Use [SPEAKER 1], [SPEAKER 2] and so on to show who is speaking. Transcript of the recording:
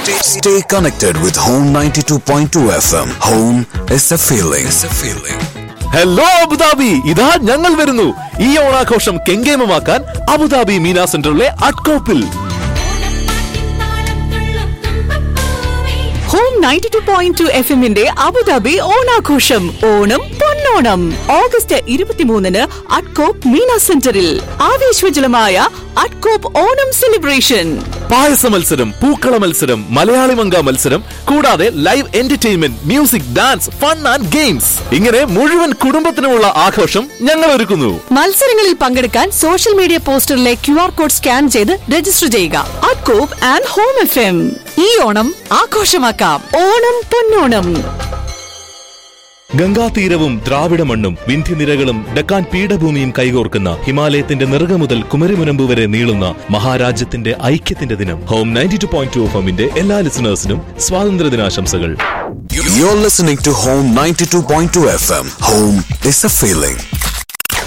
[SPEAKER 1] Stay connected with Home 92.2 FM. Home is a feeling.
[SPEAKER 2] Hello Abu Dhabi, ഇതാ ഞങ്ങൾ വരുന്നു. ഈ ഓണാഘോഷം കെങ്കേമമാക്കാൻ അബുദാബി മീന സെന്ററിലെ അട്കോപ്പിൽ
[SPEAKER 3] ഹോം 92.2 FM-ന്റെ അബുദാബി ഓണാഘോഷം ഓണം പൊന്നോണം ഓഗസ്റ്റ് 23-ന് അട്കോപ്പ് മീന സെന്ററിൽ ആവേശോജ്വലമായ അട്കോപ്പ് ഓണം സെലിബ്രേഷൻ.
[SPEAKER 2] പായസ മത്സരം, പൂക്കള മത്സരം, മലയാളി മങ്ക മത്സരം, കൂടാതെ live entertainment, music, dance, fun and games, ഇങ്ങനെ മുഴുവൻ കുടുംബത്തിനുമുള്ള ആഘോഷം ഞങ്ങൾ ഒരുക്കുന്നു.
[SPEAKER 3] മത്സരങ്ങളിൽ പങ്കെടുക്കാൻ social media പോസ്റ്ററിലെ QR code scan ചെയ്ത് രജിസ്റ്റർ ചെയ്യുക. അട്കോപ്പ് ആൻഡ് ഹോം FM. ഈ ഓണം ആഘോഷമാക്കാം. ഓണം പൊന്നോണം.
[SPEAKER 2] ഗംഗാതീരവും ദ്രാവിഡ മണ്ണും വിന്ധ്യനിരകളും ഡക്കാൻ പീഠഭൂമിയും കൈകോർക്കുന്ന ഹിമാലയത്തിന്റെ നെറുക മുതൽ കുമരിമുനമ്പ് വരെ നീളുന്ന മഹാരാജ്യത്തിന്റെ ഐക്യത്തിന്റെ ദിനം. ഹോം 92.2 FM-ന്റെ എല്ലാ ലിസണേഴ്സിനും സ്വാതന്ത്ര്യദിനാശംസകൾ.
[SPEAKER 1] You're listening to Home 92.2 FM. Home is a feeling.